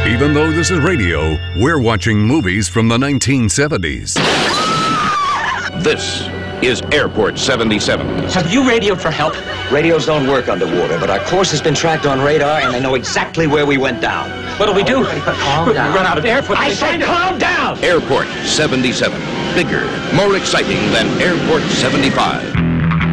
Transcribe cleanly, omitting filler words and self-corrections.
Even though this is radio, we're watching movies from the 1970s. This is Airport 77. Have you radioed for help? Radios don't work underwater, but our course has been tracked on radar, and they know exactly where we went down. What'll we do? Calm down. Run out of air for I said calm down! Airport 77. Bigger, more exciting than Airport 75.